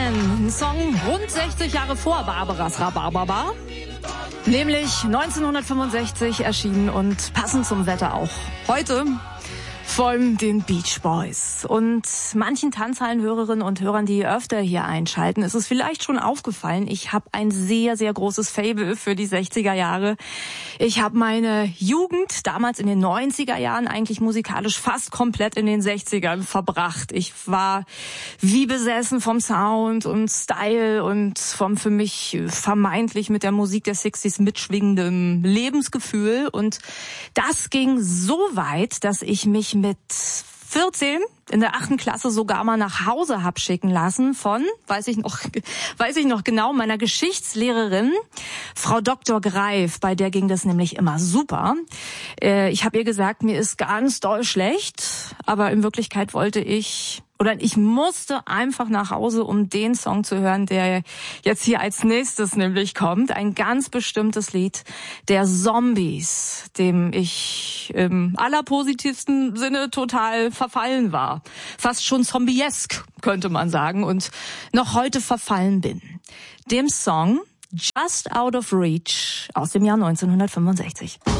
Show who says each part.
Speaker 1: Man, ein Song rund 60 Jahre vor Barbaras Rhabarber, nämlich 1965 erschienen und passend zum Wetter auch heute von den Beach Boys. Und manchen Tanzhallenhörerinnen und Hörern, die öfter hier einschalten, ist es vielleicht schon aufgefallen, ich habe ein sehr, sehr großes Faible für die 60er Jahre. Ich habe meine Jugend damals in den 90er Jahren eigentlich musikalisch fast komplett in den 60ern verbracht. Ich war wie besessen vom Sound und Style und vom für mich vermeintlich mit der Musik der 60s mitschwingenden Lebensgefühl. Und das ging so weit, dass ich mich mit 14 in der 8. Klasse sogar mal nach Hause hab schicken lassen von, weiß ich noch genau, meiner Geschichtslehrerin, Frau Dr. Greif, bei der ging das nämlich immer super. Ich habe ihr gesagt, mir ist ganz doll schlecht, aber in Wirklichkeit ich musste einfach nach Hause, um den Song zu hören, der jetzt hier als nächstes nämlich kommt. Ein ganz bestimmtes Lied der Zombies, dem ich im allerpositivsten Sinne total verfallen war. Fast schon zombiesk, könnte man sagen, und noch heute verfallen bin. Dem Song Just Out of Reach aus dem Jahr 1965.